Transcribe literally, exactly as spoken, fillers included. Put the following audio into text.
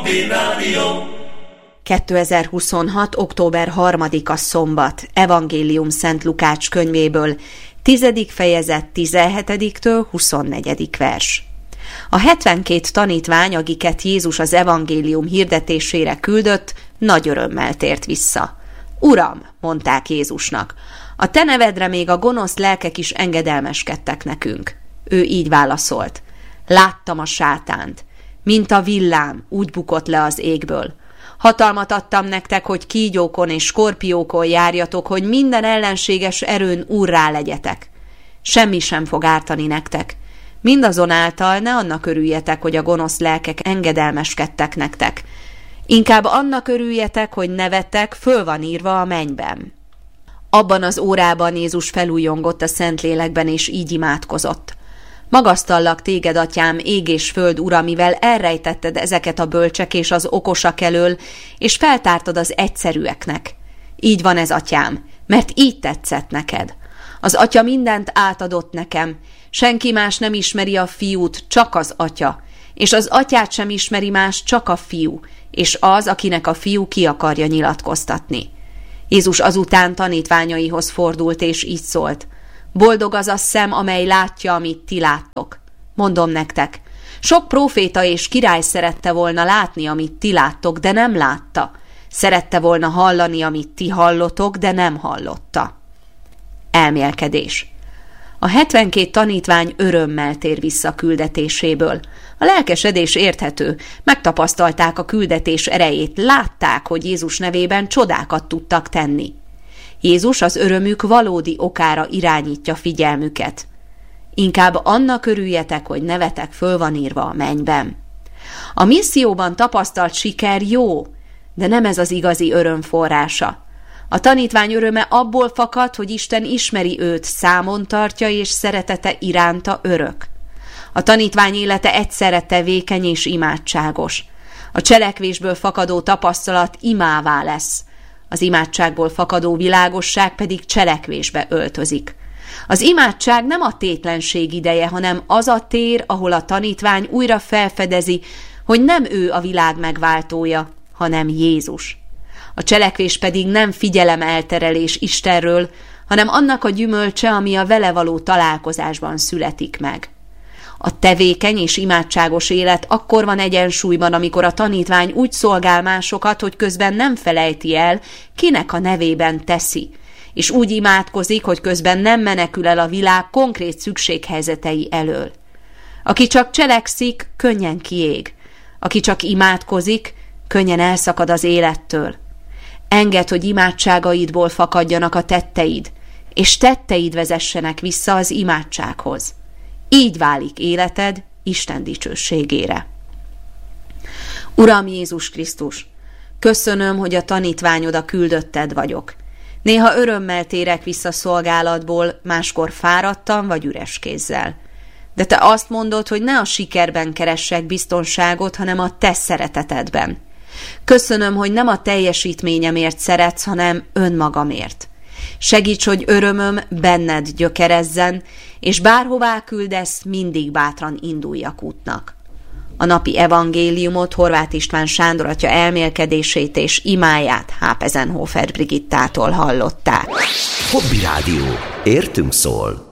Hobby Rádió. kétezer-huszonhat. október harmadika szombat. Evangélium Szent Lukács könyvéből, tizedik fejezet tizenhetediktől huszonnegyedik vers. A hetvenkét tanítvány, akiket Jézus az evangélium hirdetésére küldött, nagy örömmel tért vissza. Uram, mondták Jézusnak, a te nevedre még a gonosz lelkek is engedelmeskedtek nekünk. Ő így válaszolt. Láttam a sátánt, mint a villám, úgy bukott le az égből. Hatalmat adtam nektek, hogy kígyókon és skorpiókon járjatok, hogy minden ellenséges erőn úrrá legyetek. Semmi sem fog ártani nektek. Mindazonáltal ne annak örüljetek, hogy a gonosz lelkek engedelmeskedtek nektek. Inkább annak örüljetek, hogy nevetek, föl van írva a mennyben. Abban az órában Jézus felújongott a Szentlélekben, és így imádkozott. Magasztallak téged, atyám, ég és föld ura, mivel elrejtetted ezeket a bölcsek és az okosak elől, és feltártad az egyszerűeknek. Így van ez, atyám, mert így tetszett neked. Az atya mindent átadott nekem, senki más nem ismeri a fiút, csak az atya, és az atyát sem ismeri más, csak a fiú, és az, akinek a fiú ki akarja nyilatkoztatni. Jézus azután tanítványaihoz fordult, és így szólt. Boldog az a szem, amely látja, amit ti láttok. Mondom nektek, sok próféta és király szerette volna látni, amit ti láttok, de nem látta. Szerette volna hallani, amit ti hallotok, de nem hallotta. Elmélkedés. A hetvenkét tanítvány örömmel tér vissza küldetéséből. A lelkesedés érthető, megtapasztalták a küldetés erejét, látták, hogy Jézus nevében csodákat tudtak tenni. Jézus az örömük valódi okára irányítja figyelmüket. Inkább annak örüljetek, hogy nevetek, föl van írva a mennyben. A misszióban tapasztalt siker jó, de nem ez az igazi öröm forrása. A tanítvány öröme abból fakad, hogy Isten ismeri őt, számon tartja, és szeretete iránta örök. A tanítvány élete egyszerre tevékeny és imádságos. A cselekvésből fakadó tapasztalat imává lesz. Az imádságból fakadó világosság pedig cselekvésbe öltözik. Az imádság nem a tétlenség ideje, hanem az a tér, ahol a tanítvány újra felfedezi, hogy nem ő a világ megváltója, hanem Jézus. A cselekvés pedig nem figyelemelterelés Istenről, hanem annak a gyümölcse, ami a vele való találkozásban születik meg. A tevékeny és imádságos élet akkor van egyensúlyban, amikor a tanítvány úgy szolgál másokat, hogy közben nem felejti el, kinek a nevében teszi, és úgy imádkozik, hogy közben nem menekül el a világ konkrét szükséghelyzetei elől. Aki csak cselekszik, könnyen kiég. Aki csak imádkozik, könnyen elszakad az élettől. Engedd, hogy imádságaidból fakadjanak a tetteid, és tetteid vezessenek vissza az imádsághoz. Így válik életed Isten dicsőségére. Uram Jézus Krisztus, köszönöm, hogy a tanítványod, a küldötted vagyok. Néha örömmel térek vissza szolgálatból, máskor fáradtan vagy üres kézzel. De te azt mondod, hogy ne a sikerben keressek biztonságot, hanem a te szeretetedben. Köszönöm, hogy nem a teljesítményemért szeretsz, hanem önmagamért. Segíts, hogy örömöm benned gyökerezzen, és bárhová küldesz, mindig bátran induljak útnak. A napi evangéliumot Horváth István Sándor atya elmélkedését és imáját Hápezenhofer Brigittától hallották. Hobby Rádió. Értünk szól.